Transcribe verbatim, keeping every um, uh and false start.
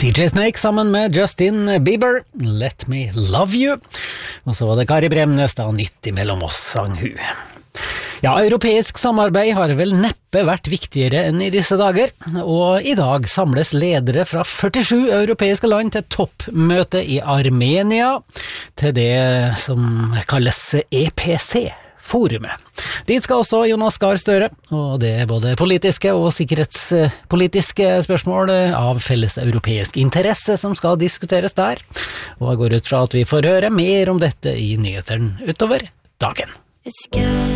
D J Snake sammen med Justin Bieber, Let Me Love You. Og så var det Kari Bremnes da, Nytt imellom oss, sang hun. Ja, europeisk samarbeid har vel neppe vært viktigere enn i disse dager, og i dag samles ledere fra førtisju europeiske land til toppmøte i Armenia, til det som kalles E P C-forumet. Dit skal også Jonas Gahr Støre, og det er både politiske og sikkerhetspolitiske spørsmål av felles europeisk interesse som skal diskuteres der, og jeg går ut fra at vi får høre mer om dette i nyhetene utover dagen.